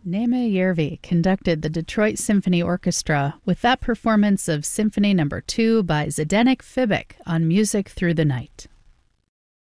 Neme Järvi conducted the Detroit Symphony Orchestra with that performance of Symphony No. 2 by Zdeněk Fibik on Music Through the Night.